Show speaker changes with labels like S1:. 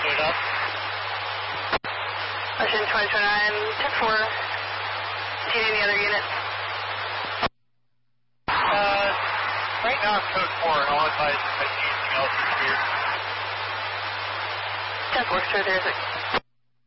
S1: Cleared up.
S2: Ocean 2029, 10-4. Do you need any other units?
S1: Right now I'm code 4, and I'll advise if I see anything else here.
S2: 10-4, sure, there's it.